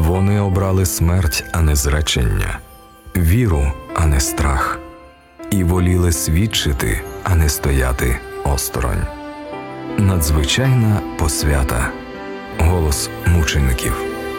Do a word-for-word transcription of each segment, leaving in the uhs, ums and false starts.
Вони обрали смерть, а не зречення, віру, а не страх, і воліли свідчити, а не стояти осторонь. Надзвичайна посвята. Голос мучеників.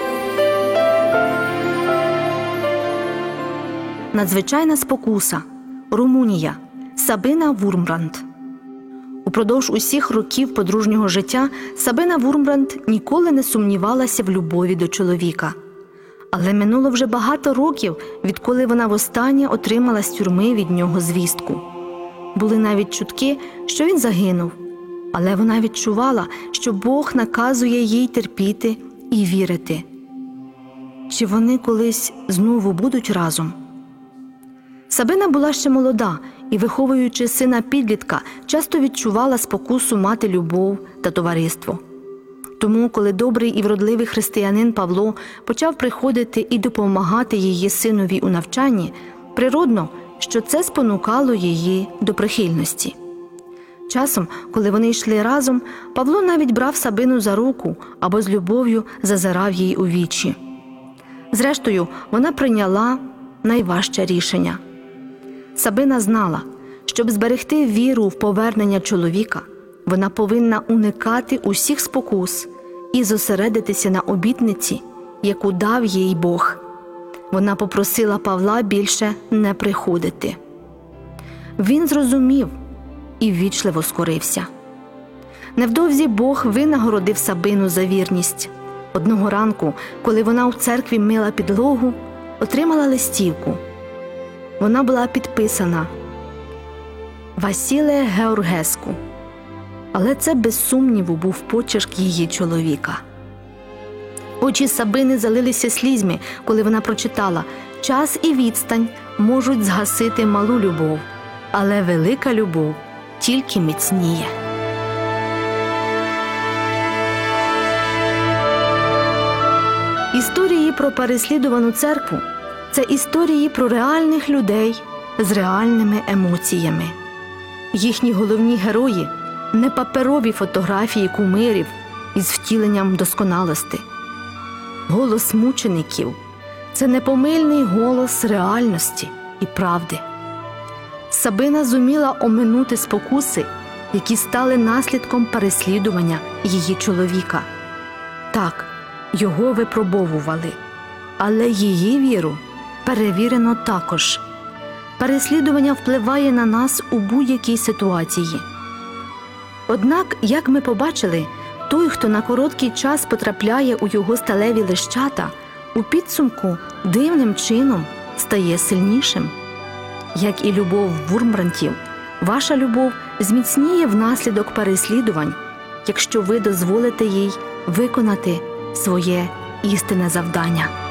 Надзвичайна спокуса. Румунія. Сабина Вурмбранд. Упродовж усіх років подружнього життя Сабина Вурмбранд ніколи не сумнівалася в любові до чоловіка. Але минуло вже багато років, відколи вона востаннє отримала з тюрми від нього звістку. Були навіть чутки, що він загинув. Але вона відчувала, що Бог наказує їй терпіти і вірити. Чи вони колись знову будуть разом? Сабина була ще молода і, виховуючи сина-підлітка, часто відчувала спокусу мати любов та товариство. Тому, коли добрий і вродливий християнин Павло почав приходити і допомагати її синові у навчанні, природно, що це спонукало її до прихильності. Часом, коли вони йшли разом, Павло навіть брав Сабину за руку або з любов'ю зазирав їй у вічі. Зрештою, вона прийняла найважче рішення. Сабина знала, щоб зберегти віру в повернення чоловіка, вона повинна уникати усіх спокус і зосередитися на обітниці, яку дав їй Бог. Вона попросила Павла більше не приходити. Він зрозумів і ввічливо скорився. Невдовзі Бог винагородив Сабину за вірність. Одного ранку, коли вона у церкві мила підлогу, отримала листівку. Вона була підписана «Василе Георгеску». Але це без сумніву був почерк її чоловіка. Очі Сабини залилися слізьми, коли вона прочитала: «Час і відстань можуть згасити малу любов, але велика любов тільки міцніє». Історії про переслідувану церкву – це історії про реальних людей з реальними емоціями. Їхні головні герої – не паперові фотографії кумирів із втіленням досконалості. Голос мучеників – це непомильний голос реальності і правди. Сабина зуміла оминути спокуси, які стали наслідком переслідування її чоловіка. Так, його випробовували, але її віру перевірено також. Переслідування впливає на нас у будь-якій ситуації. Однак, як ми побачили, той, хто на короткий час потрапляє у його сталеві лищата, у підсумку дивним чином стає сильнішим. Як і любов Вурмбрандтів, ваша любов зміцніє внаслідок переслідувань, якщо ви дозволите їй виконати своє істинне завдання.